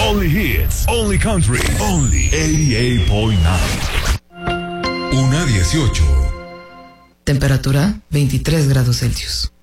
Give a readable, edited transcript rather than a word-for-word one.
Only hits, only country, only 88.9. 1:18. Temperatura 23 grados Celsius.